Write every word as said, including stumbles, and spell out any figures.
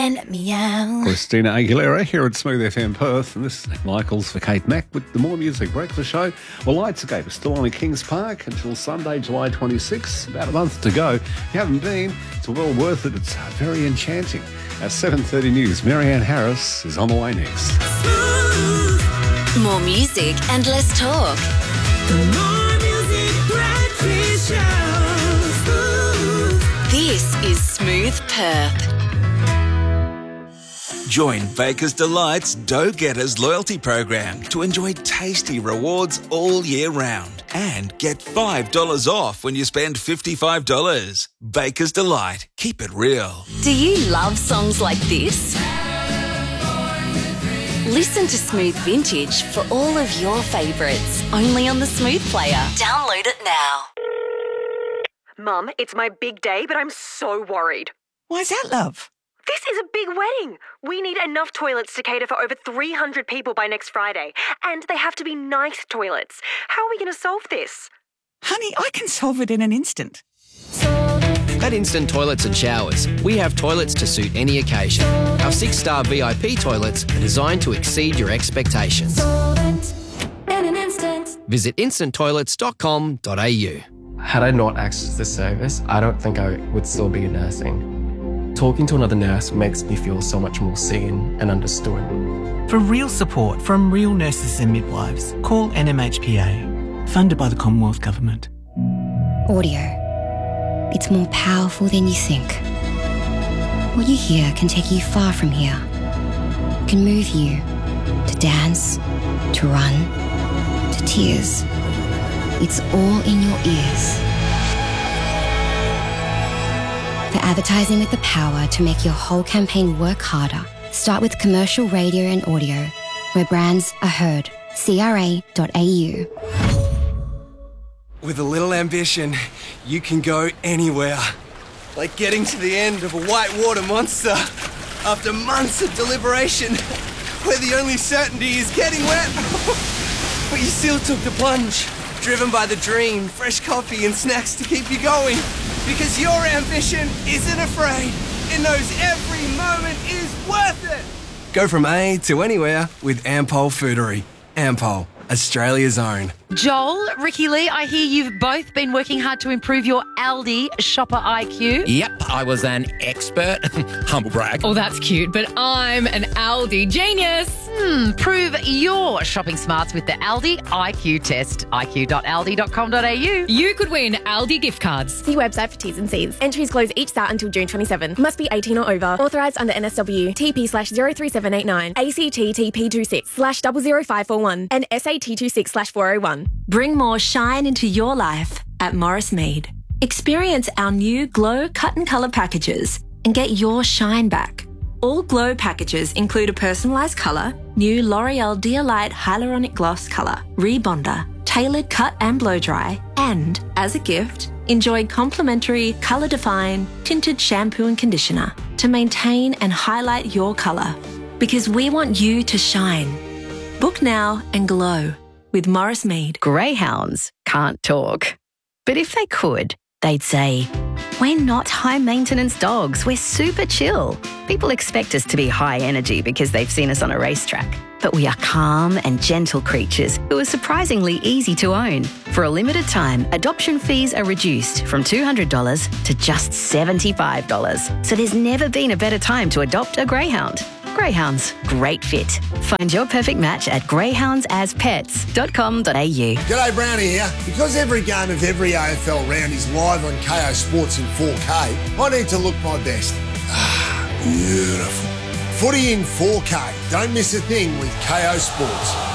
and meow. Christina Aguilera here at Smooth F M Perth, and this is Nick Michaels for Kate Mack with the More Music Breakfast Show. Well, Lightscape is still on in Kings Park until Sunday, July twenty-sixth. About a month to go. If you haven't been, it's well worth it. It's very enchanting. At seven thirty News, Marianne Harris is on the way next. More music and less talk. The More Music Breakfast Show. Smooth. This is Smooth Perth. Join Baker's Delight's Dough Getters loyalty program to enjoy tasty rewards all year round and get five dollars off when you spend fifty-five dollars. Baker's Delight. Keep it real. Do you love songs like this? Listen to Smooth Vintage for all of your favourites, only on the Smooth Player. Download it now. Mum, it's my big day, but I'm so worried. Why's that, love? This is a big wedding. We need enough toilets to cater for over three hundred people by next Friday. And they have to be nice toilets. How are we going to solve this? Honey, I can solve it in an instant. At Instant Toilets and Showers, we have toilets to suit any occasion. Our six-star V I P toilets are designed to exceed your expectations. Visit instant toilets dot com dot a u. Had I not accessed this service, I don't think I would still be nursing. Talking to another nurse makes me feel so much more seen and understood. For real support from real nurses and midwives, call N M H P A, funded by the Commonwealth Government. Audio. It's more powerful than you think. What you hear can take you far from here. It can move you to dance, to run, to tears. It's all in your ears. For advertising with the power to make your whole campaign work harder, start with commercial radio and audio, where brands are heard. C R A dot A U. With a little ambition, you can go anywhere. Like getting to the end of a whitewater monster after months of deliberation, where the only certainty is getting wet. But you still took the plunge, driven by the dream, fresh coffee and snacks to keep you going. Because your ambition isn't afraid. It knows every moment is worth it. Go from A to anywhere with Ampol Foodery. Ampol, Australia's own. Joel, Ricky Lee, I hear you've both been working hard to improve your Aldi shopper I Q. Yep, I was an expert. Humble brag. Oh, that's cute, but I'm an Aldi genius. Hmm, prove your shopping smarts with the Aldi I Q test. I Q dot aldi dot com dot a u. You could win Aldi gift cards. See website for T's and C's. Entries close each start until June twenty-seventh. Must be eighteen or over. Authorised under N S W. T P slash zero three seven eight nine. A C T T P two six slash double zero five four one. And S A T two six slash four oh one. Bring more shine into your life at Morris Mead. Experience our new Glow Cut and Colour packages and get your shine back. All Glow packages include a personalised colour, new L'Oreal Dear Light Hyaluronic Gloss colour, rebonder, tailored cut and blow dry, and, as a gift, enjoy complimentary Colour Define tinted shampoo and conditioner to maintain and highlight your colour. Because we want you to shine. Book now and glow with Morris Mead. Greyhounds can't talk. But if they could, they'd say, "We're not high-maintenance dogs. We're super chill. People expect us to be high energy because they've seen us on a racetrack. But we are calm and gentle creatures who are surprisingly easy to own. For a limited time, adoption fees are reduced from two hundred dollars to just seventy-five dollars. So there's never been a better time to adopt a greyhound. Greyhounds, great fit. Find your perfect match at greyhounds as pets dot com dot a u. G'day, Brownie here. Because every game of every A F L round is live on K O Sports in four K, I need to look my best. Ah, beautiful. Footy in four K. Don't miss a thing with K O Sports.